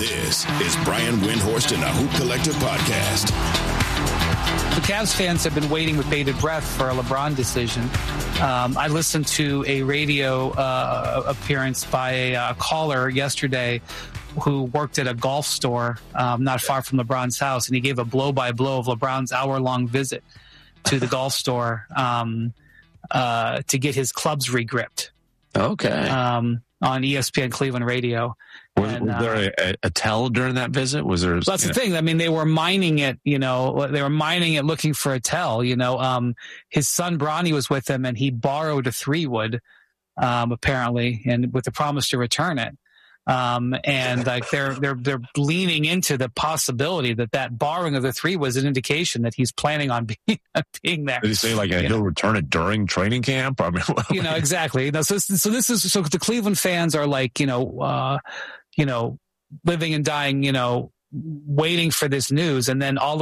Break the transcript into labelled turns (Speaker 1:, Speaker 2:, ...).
Speaker 1: This is Brian Windhorst and the Hoop Collective podcast.
Speaker 2: The Cavs fans have been waiting with bated breath for a LeBron decision. I listened to a radio appearance by a caller yesterday who worked at a golf store not far from LeBron's house, and he gave a blow-by-blow of LeBron's hour-long visit to the golf store to get his clubs regripped.
Speaker 3: Okay.
Speaker 2: On ESPN Cleveland Radio.
Speaker 3: Was there a tell during that visit? Was there?
Speaker 2: That's the thing. I mean, they were mining it. They were mining it, looking for a tell. His son Bronny was with him, and he borrowed a 3-wood, apparently, and with the promise to return it. And like they're leaning into the possibility that borrowing of the 3 was an indication that he's planning on being there.
Speaker 3: Did he say he'll return it during training camp? I mean,
Speaker 2: exactly. So the Cleveland fans are living and dying, waiting for this news, and then all